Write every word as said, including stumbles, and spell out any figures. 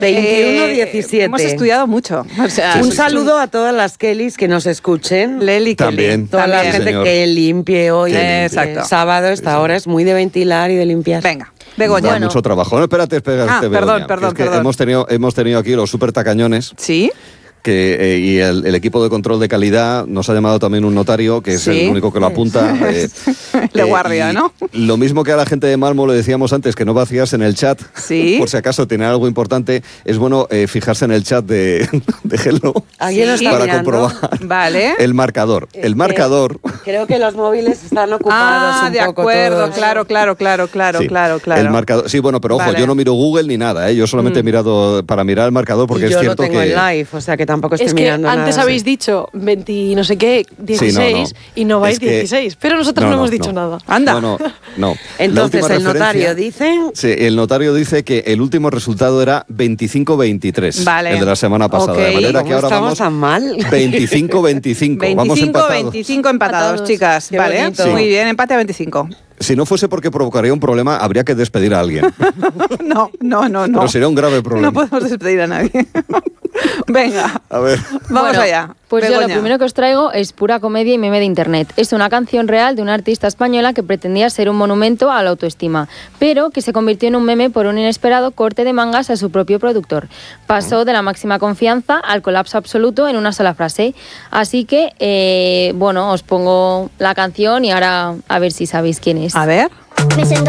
veintiuno diecisiete. Eh, hemos estudiado mucho. O sea, un sí, saludo sí. a todas las Kellys que nos escuchen. Leli, También. Toda También. la gente Señor. que limpie hoy. limpie. Exacto. Sábado, esta hora es muy de ventilar y de limpiar. Venga, Begoña. Da Bueno. mucho trabajo. No, espérate, espérate, Ah, Begoña, perdón, que perdón, es que perdón. Hemos tenido, hemos tenido aquí los súper tacañones. ¿Sí? Que, eh, y el, el equipo de control de calidad nos ha llamado también un notario, que es Sí. el único que lo apunta. eh, De eh, guardia, y ¿no? Lo mismo que a la gente de Malmo le decíamos antes, que no vacías en el chat, Sí. por si acaso tiene algo importante, es bueno eh, fijarse en el chat de, de Hello ¿Alguien lo Sí. está para mirando? comprobar Vale. el marcador. El Eh, marcador... Creo que los móviles están ocupados Ah, un de poco acuerdo, todos. claro, claro, claro, claro, Sí, claro, claro. El marcador, sí, bueno, pero ojo, Vale. yo no miro Google ni nada, ¿eh? Yo solamente he mirado para mirar el marcador porque Y es yo cierto lo tengo que... en live, o sea que tampoco estoy Es que mirando antes nada. habéis dicho veinte y no sé qué, dieciséis, Sí, no, no. y no vais Es que- dieciséis. Pero nosotros no, no, hemos no, dicho no. nada. Anda. No, no, no. La Entonces última el notario referencia- dice... Sí, el notario dice que el último resultado era veinticinco veintitrés, Vale. el de la semana pasada. Ok. De manera que ¿Cómo ahora estamos vamos tan mal? veinticinco veinticinco. Vamos veinticinco empatados. veinticinco empatados, Empatados. chicas. Qué Vale, bonito. muy Sí. bien, empate a veinticinco. Si no fuese porque provocaría un problema, habría que despedir a alguien. No, no, no, no. Pero sería un grave problema. No podemos despedir a nadie. Venga, A ver. vamos Bueno, allá. Pues yo Begoña. lo primero que os traigo es pura comedia y meme de internet. Es una canción real de una artista española que pretendía ser un monumento a la autoestima, pero que se convirtió en un meme por un inesperado corte de mangas a su propio productor. Pasó de la máxima confianza al colapso absoluto en una sola frase. Así que, eh, bueno, os pongo la canción y ahora a ver si sabéis quién es. A ver. Me siento